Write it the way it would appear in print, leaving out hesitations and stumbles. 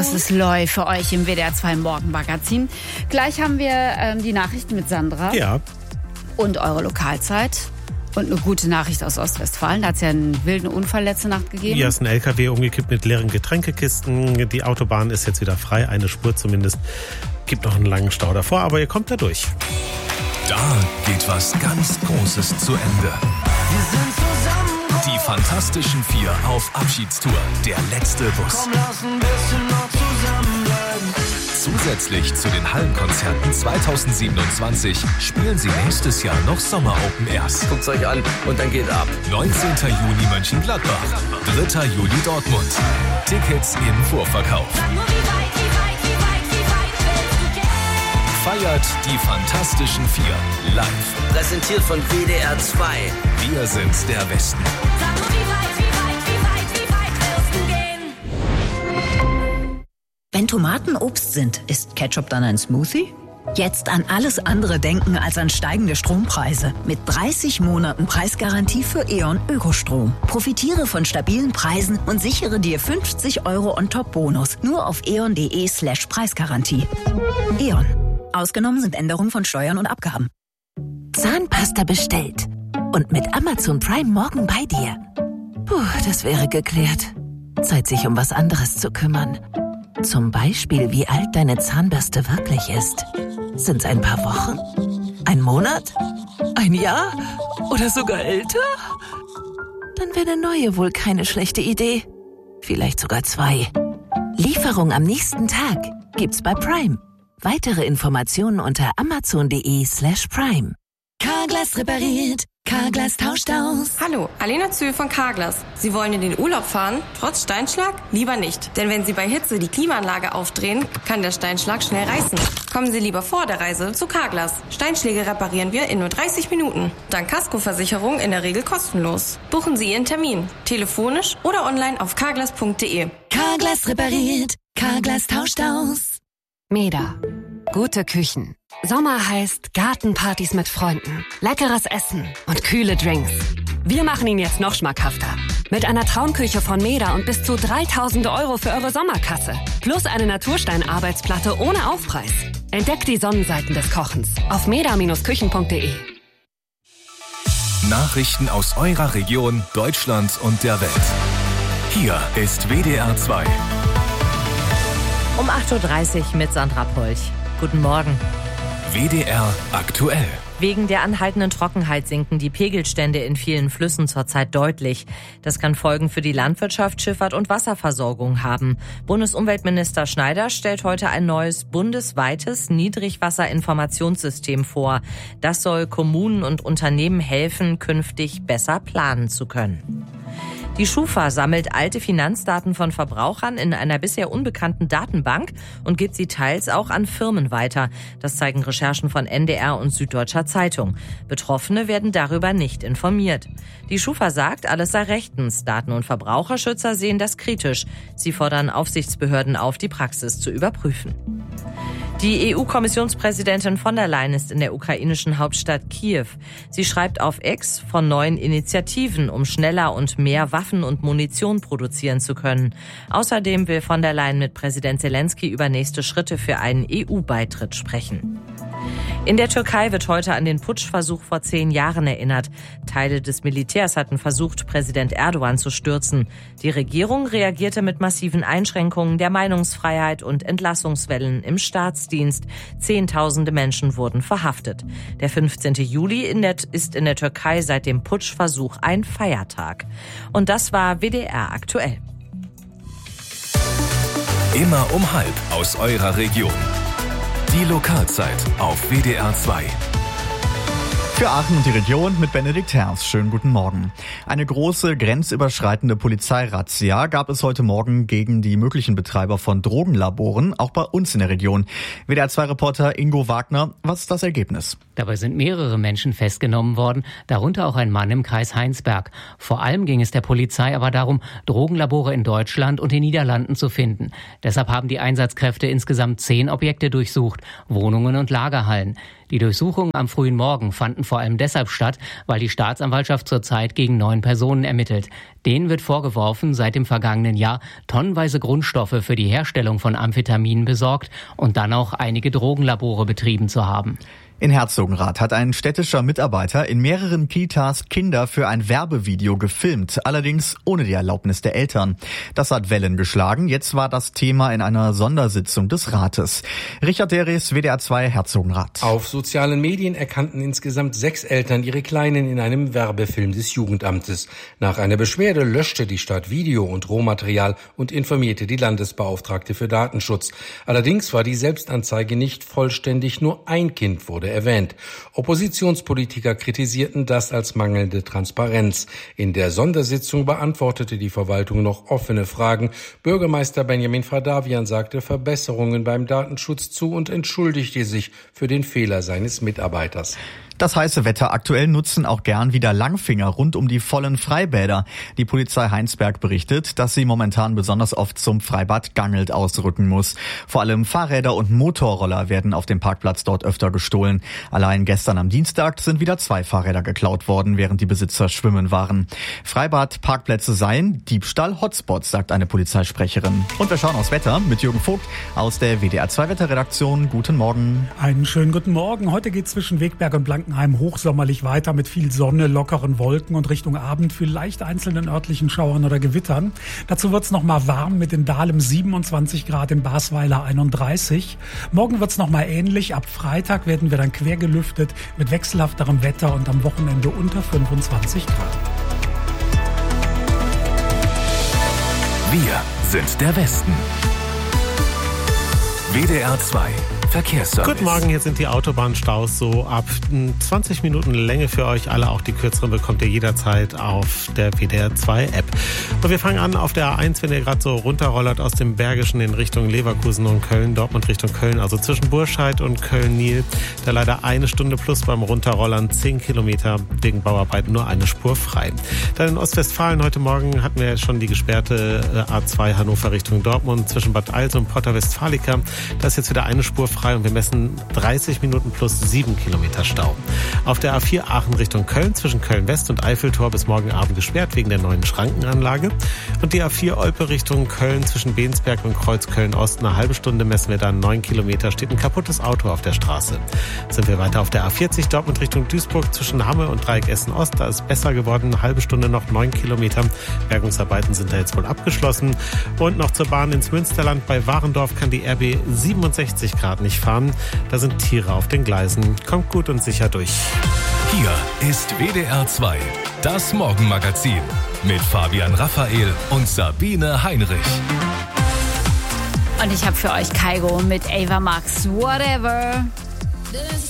Das ist Loi für euch im WDR 2 Morgenmagazin. Gleich haben wir die Nachrichten mit Sandra. Ja. Und eure Lokalzeit. Und eine gute Nachricht aus Ostwestfalen. Da hat es ja einen wilden Unfall letzte Nacht gegeben. Hier ist ein LKW umgekippt mit leeren Getränkekisten. Die Autobahn ist jetzt wieder frei, eine Spur zumindest. Gibt noch einen langen Stau davor, aber ihr kommt da durch. Da geht was ganz Großes zu Ende. Wir sind zusammen. Die Fantastischen Vier auf Abschiedstour. Der letzte Bus. Komm, lass ein bisschen noch zusammenbleiben. Zusätzlich zu den Hallenkonzerten 2027 spielen sie nächstes Jahr noch Sommer-Open Airs. Guckt's euch an und dann geht ab. 19. Juni Mönchengladbach, 3. Juli Dortmund. Tickets im Vorverkauf. Feiert die Fantastischen Vier live. Präsentiert von WDR 2. Wir sind der Westen. Wenn Tomaten Obst sind, ist Ketchup dann ein Smoothie? Jetzt an alles andere denken als an steigende Strompreise. Mit 30 Monaten Preisgarantie für E.ON Ökostrom. Profitiere von stabilen Preisen und sichere dir 50 € on top Bonus. Nur auf eon.de/Preisgarantie. E.ON. Ausgenommen sind Änderungen von Steuern und Abgaben. Zahnpasta bestellt. Und mit Amazon Prime morgen bei dir. Puh, das wäre geklärt. Zeit, sich um was anderes zu kümmern. Zum Beispiel, wie alt deine Zahnbürste wirklich ist. Sind's ein paar Wochen? Ein Monat? Ein Jahr? Oder sogar älter? Dann wäre eine neue wohl keine schlechte Idee. Vielleicht sogar 2. Lieferung am nächsten Tag gibt's bei Prime. Weitere Informationen unter amazon.de/Prime. Carglass repariert. Carglass tauscht aus. Hallo, Alena Zühl von Carglass. Sie wollen in den Urlaub fahren, trotz Steinschlag? Lieber nicht. Denn wenn Sie bei Hitze die Klimaanlage aufdrehen, kann der Steinschlag schnell reißen. Kommen Sie lieber vor der Reise zu Carglass. Steinschläge reparieren wir in nur 30 Minuten. Dank Kaskoversicherung in der Regel kostenlos. Buchen Sie Ihren Termin. Telefonisch oder online auf carglass.de. Carglass repariert. Carglass tauscht aus. Meda. Gute Küchen. Sommer heißt Gartenpartys mit Freunden, leckeres Essen und kühle Drinks. Wir machen ihn jetzt noch schmackhafter. Mit einer Traumküche von Meda und bis zu 3.000 € für eure Sommerkasse. Plus eine Naturstein-Arbeitsplatte ohne Aufpreis. Entdeckt die Sonnenseiten des Kochens auf meda-küchen.de. Nachrichten aus eurer Region, Deutschland und der Welt. Hier ist WDR 2. Um 8.30 Uhr mit Sandra Polch. Guten Morgen. WDR aktuell. Wegen der anhaltenden Trockenheit sinken die Pegelstände in vielen Flüssen zurzeit deutlich. Das kann Folgen für die Landwirtschaft, Schifffahrt und Wasserversorgung haben. Bundesumweltminister Schneider stellt heute ein neues bundesweites Niedrigwasserinformationssystem vor. Das soll Kommunen und Unternehmen helfen, künftig besser planen zu können. Die Schufa sammelt alte Finanzdaten von Verbrauchern in einer bisher unbekannten Datenbank und gibt sie teils auch an Firmen weiter. Das zeigen Recherchen von NDR und Süddeutscher Zeitung. Betroffene werden darüber nicht informiert. Die Schufa sagt, alles sei rechtens. Daten- und Verbraucherschützer sehen das kritisch. Sie fordern Aufsichtsbehörden auf, die Praxis zu überprüfen. Die EU-Kommissionspräsidentin von der Leyen ist in der ukrainischen Hauptstadt Kiew. Sie schreibt auf X von neuen Initiativen, um schneller und mehr Waffen und Munition produzieren zu können. Außerdem will von der Leyen mit Präsident Zelensky über nächste Schritte für einen EU-Beitritt sprechen. In der Türkei wird heute an den Putschversuch vor 10 Jahren erinnert. Teile des Militärs hatten versucht, Präsident Erdogan zu stürzen. Die Regierung reagierte mit massiven Einschränkungen der Meinungsfreiheit und Entlassungswellen im Staatsdienst. Zehntausende Menschen wurden verhaftet. Der 15. Juli ist in der Türkei seit dem Putschversuch ein Feiertag. Und das war WDR aktuell. Immer um 12:30 aus eurer Region. Die Lokalzeit auf WDR 2. Für Aachen und die Region mit Benedikt Herz. Schönen guten Morgen. Eine große grenzüberschreitende Polizeirazzia gab es heute Morgen gegen die möglichen Betreiber von Drogenlaboren, auch bei uns in der Region. WDR 2-Reporter Ingo Wagner, was ist das Ergebnis? Dabei sind mehrere Menschen festgenommen worden, darunter auch ein Mann im Kreis Heinsberg. Vor allem ging es der Polizei aber darum, Drogenlabore in Deutschland und den Niederlanden zu finden. Deshalb haben die Einsatzkräfte insgesamt 10 Objekte durchsucht, Wohnungen und Lagerhallen. Die Durchsuchungen am frühen Morgen fanden vor allem deshalb statt, weil die Staatsanwaltschaft zurzeit gegen 9 Personen ermittelt. Denen wird vorgeworfen, seit dem vergangenen Jahr tonnenweise Grundstoffe für die Herstellung von Amphetaminen besorgt und dann auch einige Drogenlabore betrieben zu haben. In Herzogenrath hat ein städtischer Mitarbeiter in mehreren Kitas Kinder für ein Werbevideo gefilmt, allerdings ohne die Erlaubnis der Eltern. Das hat Wellen geschlagen. Jetzt war das Thema in einer Sondersitzung des Rates. Richard Deres, WDR 2, Herzogenrath. Auf sozialen Medien erkannten insgesamt 6 Eltern ihre Kleinen in einem Werbefilm des Jugendamtes. Nach einer Beschwerde löschte die Stadt Video- und Rohmaterial und informierte die Landesbeauftragte für Datenschutz. Allerdings war die Selbstanzeige nicht vollständig, nur ein Kind wurde erwähnt. Oppositionspolitiker kritisierten das als mangelnde Transparenz. In der Sondersitzung beantwortete die Verwaltung noch offene Fragen. Bürgermeister Benjamin Fradavian sagte Verbesserungen beim Datenschutz zu und entschuldigte sich für den Fehler seines Mitarbeiters. Das heiße Wetter aktuell nutzen auch gern wieder Langfinger rund um die vollen Freibäder. Die Polizei Heinsberg berichtet, dass sie momentan besonders oft zum Freibad Gangelt ausrücken muss. Vor allem Fahrräder und Motorroller werden auf dem Parkplatz dort öfter gestohlen. Allein gestern am Dienstag sind wieder 2 Fahrräder geklaut worden, während die Besitzer schwimmen waren. Freibad-Parkplätze seien Diebstahl-Hotspots, sagt eine Polizeisprecherin. Und wir schauen aufs Wetter mit Jürgen Vogt aus der WDR 2 Wetterredaktion. Guten Morgen. Einen schönen guten Morgen. Heute geht es zwischen Wegberg und Blankenheim hochsommerlich weiter mit viel Sonne, lockeren Wolken und Richtung Abend vielleicht einzelnen örtlichen Schauern oder Gewittern. Dazu wird es nochmal warm mit in Dahlem 27 Grad, in Basweiler 31. Morgen wird es nochmal ähnlich. Ab Freitag werden wir dann quer gelüftet mit wechselhafterem Wetter und am Wochenende unter 25 Grad. Wir sind der Westen. WDR 2 Verkehrsservice. Guten Morgen, hier sind die Autobahnstaus so ab 20 Minuten Länge für euch alle. Auch die kürzeren bekommt ihr jederzeit auf der WDR 2 App. Und wir fangen an auf der A1, wenn ihr gerade so runterrollert aus dem Bergischen in Richtung Leverkusen und Köln, Dortmund Richtung Köln, also zwischen Burscheid und Köln-Nil. Da leider 1 Stunde plus beim Runterrollern, 10 Kilometer wegen Bauarbeiten, nur eine Spur frei. Dann in Ostwestfalen heute Morgen hatten wir schon die gesperrte A2 Hannover Richtung Dortmund zwischen Bad Eils und Porta Westfalica. Da ist jetzt wieder eine Spur frei und wir messen 30 Minuten plus 7 Kilometer Stau. Auf der A4 Aachen Richtung Köln zwischen Köln-West und Eiffeltor bis morgen Abend gesperrt wegen der neuen Schrankenanlage. Und die A4 Olpe Richtung Köln zwischen Bensberg und Kreuzköln-Ost eine halbe Stunde messen wir dann 9 Kilometer, steht ein kaputtes Auto auf der Straße. Sind wir weiter auf der A40 Dortmund Richtung Duisburg zwischen Hamme und Dreieck Essen-Ost, da ist besser geworden, eine halbe Stunde noch 9 Kilometer. Bergungsarbeiten sind da jetzt wohl abgeschlossen. Und noch zur Bahn ins Münsterland bei Warendorf kann die RB 67 Grad nicht fahren. Da sind Tiere auf den Gleisen. Kommt gut und sicher durch. Hier ist WDR 2, das Morgenmagazin mit Fabian Raphael und Sabine Heinrich. Und ich habe für euch Kygo mit Ava Max. Whatever.